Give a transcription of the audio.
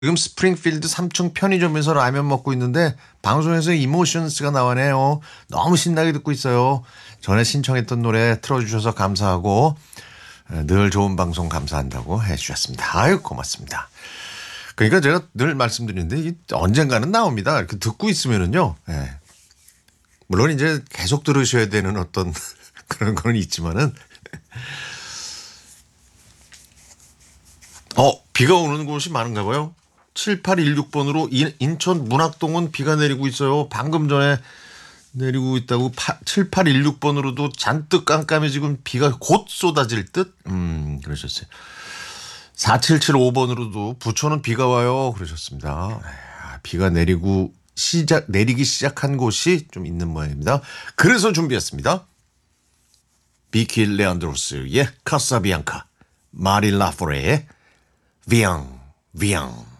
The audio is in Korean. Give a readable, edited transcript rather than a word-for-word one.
지금 스프링필드 3층 편의점에서 라면 먹고 있는데 방송에서 이모션스가 나와네요. 너무 신나게 듣고 있어요. 전에 신청했던 노래 틀어주셔서 감사하고 늘 좋은 방송 감사한다고 해주셨습니다. 아유 고맙습니다. 그러니까 제가 늘 말씀드리는데 언젠가는 나옵니다. 이렇게 듣고 있으면은요. 예. 물론 이제 계속 들으셔야 되는 어떤 그런 건 있지만은 비가 오는 곳이 많은가 봐요. 7816번으로 인천 문학동은 비가 내리고 있어요. 방금 전에 내리고 있다고 7816번으로도 잔뜩 깜깜해지고 비가 곧 쏟아질 듯? 그러셨어요. 4775번으로도 부천은 비가 와요. 그러셨습니다. 비가 내리기 시작한 곳이 좀 있는 모양입니다. 그래서 준비했습니다. 비키 레안드로스의 카사비앙카, 마리 라포레의 비앙.